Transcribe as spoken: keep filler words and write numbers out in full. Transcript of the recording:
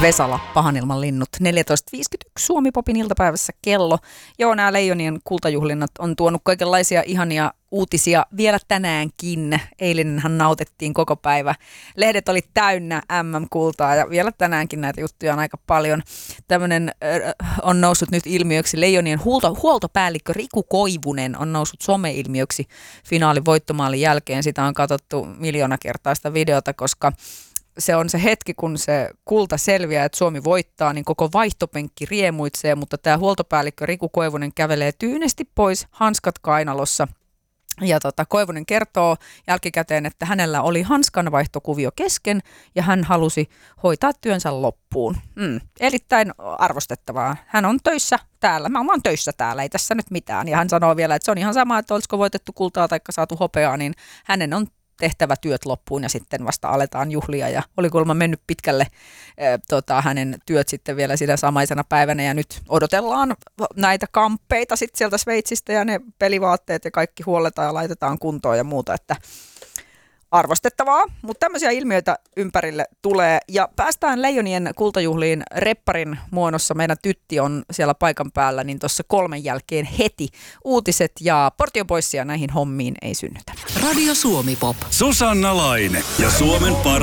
Vesala, Pahan ilman linnut, neljätoista viisikymmentäyksi Suomi-popin iltapäivässä kello. Joo, nämä Leijonien kultajuhlinnat on tuonut kaikenlaisia ihania uutisia vielä tänäänkin. Eilenhän nautettiin koko päivä. Lehdet oli täynnä äm äm-kultaa ja vielä tänäänkin näitä juttuja on aika paljon. Tämmöinen äh, on noussut nyt ilmiöksi. Leijonien huolto, huoltopäällikkö Riku Koivunen on noussut some-ilmiöksi finaalin voittomaalin jälkeen. Sitä on katsottu miljoona kertaa sitä videota, koska se on se hetki, kun se kulta selviää, että Suomi voittaa, niin koko vaihtopenkki riemuitsee, mutta tämä huoltopäällikkö Riku Koivunen kävelee tyynesti pois, hanskat kainalossa. Ja tota, Koivunen kertoo jälkikäteen, että hänellä oli hanskanvaihtokuvio kesken ja hän halusi hoitaa työnsä loppuun. Mm, erittäin arvostettavaa. Hän on töissä täällä. Mä oon töissä täällä, ei tässä nyt mitään. Ja hän sanoo vielä, että se on ihan sama, että olisiko voitettu kultaa tai saatu hopeaa, niin hänen on tehtävä työt loppuun ja sitten vasta aletaan juhlia. Ja oli kuulemma mennyt pitkälle e, tota, hänen työt sitten vielä siinä samaisena päivänä ja nyt odotellaan näitä kamppeita sitten sieltä Sveitsistä ja ne pelivaatteet ja kaikki huolletaan ja laitetaan kuntoon ja muuta, että arvostettavaa, mutta tämmöisiä ilmiöitä ympärille tulee ja päästään Leijonien kultajuhliin repparin muodossa. Meidän tytti on siellä paikan päällä, niin tuossa kolmen jälkeen heti uutiset ja portiopoissia näihin hommiin ei synnytä. Radio Suomi Pop. Susanna Laine ja Suomen parhaat